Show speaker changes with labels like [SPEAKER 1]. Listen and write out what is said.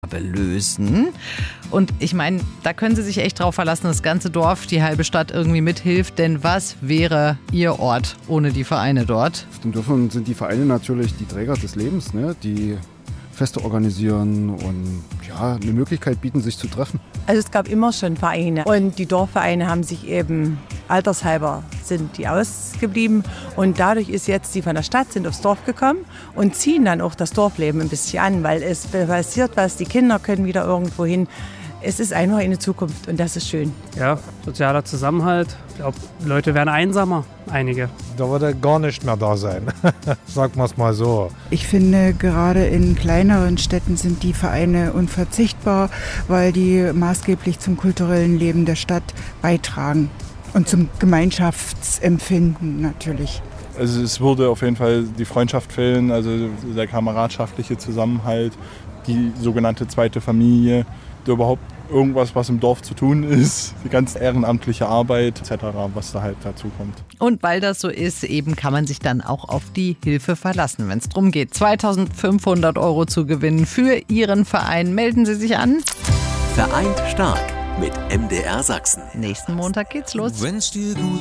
[SPEAKER 1] lösen. Und ich meine, da können Sie sich echt drauf verlassen, das ganze Dorf, die halbe Stadt irgendwie mithilft. Denn was wäre Ihr Ort ohne die Vereine dort?
[SPEAKER 2] Auf den Dörfern sind die Vereine natürlich die Träger des Lebens, ne? Die Feste organisieren und ja, eine Möglichkeit bieten, sich zu treffen.
[SPEAKER 3] Also es gab immer schon Vereine und die Dorfvereine haben sich eben altershalber sind die ausgeblieben und dadurch ist jetzt die von der Stadt sind aufs Dorf gekommen und ziehen dann auch das Dorfleben ein bisschen an, weil es passiert was, die Kinder können wieder irgendwo hin. Es ist einfach eine Zukunft und das ist schön.
[SPEAKER 4] Ja, sozialer Zusammenhalt. Ich glaube, Leute werden einsamer, einige.
[SPEAKER 5] Da wird er gar nicht mehr da sein, sagen wir es mal so.
[SPEAKER 6] Ich finde, gerade in kleineren Städten sind die Vereine unverzichtbar, weil die maßgeblich zum kulturellen Leben der Stadt beitragen und zum Gemeinschaftsempfinden natürlich.
[SPEAKER 7] Also es würde auf jeden Fall die Freundschaft fehlen, also der kameradschaftliche Zusammenhalt, die sogenannte zweite Familie, überhaupt irgendwas, was im Dorf zu tun ist, die ganze ehrenamtliche Arbeit etc., was da halt dazu kommt.
[SPEAKER 1] Und weil das so ist, eben kann man sich dann auch auf die Hilfe verlassen, wenn es darum geht, 2.500 € zu gewinnen für Ihren Verein. Melden Sie sich an.
[SPEAKER 8] Vereint stark mit MDR Sachsen.
[SPEAKER 1] Nächsten Montag geht's los.
[SPEAKER 8] Wenn's dir gut